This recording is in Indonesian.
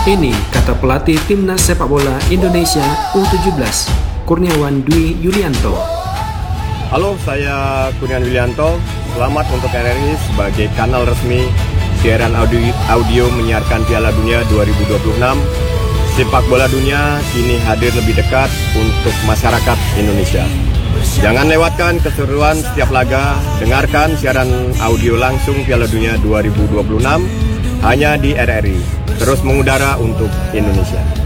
Ini kata pelatih Timnas Sepak Bola Indonesia U17, Kurniawan Dwi Yulianto. Halo, saya Kurniawan Yulianto. Selamat untuk RRI sebagai kanal resmi siaran audio menyiarkan Piala Dunia 2026. Sepak bola dunia kini hadir lebih dekat untuk masyarakat Indonesia. Jangan lewatkan keseruan setiap laga. Dengarkan siaran audio langsung Piala Dunia 2026 hanya di RRI. Terus mengudara untuk Indonesia.